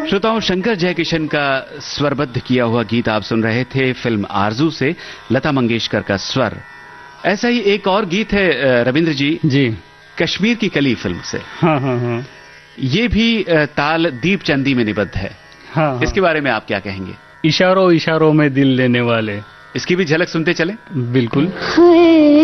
श्रोताओं, शंकर जयकिशन का स्वरबद्ध किया हुआ गीत आप सुन रहे थे फिल्म आरजू से, लता मंगेशकर का स्वर। ऐसा ही एक और गीत है रविंद्र जी, कश्मीर की कली फिल्म से। हाँ। ये भी ताल दीप चंदी में निबद्ध है। हाँ। इसके बारे में आप क्या कहेंगे? इशारों इशारों में दिल लेने वाले, इसकी भी झलक सुनते चले। बिल्कुल।